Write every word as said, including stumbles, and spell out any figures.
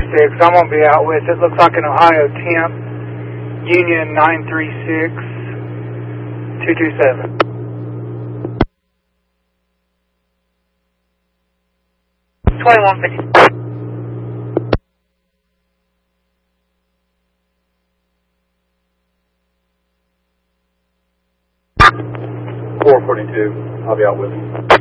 six. I'm going to be out with, it looks like an Ohio temp, Union nine three six two two seven. twenty-one fifty. four forty-two, I'll be out with him.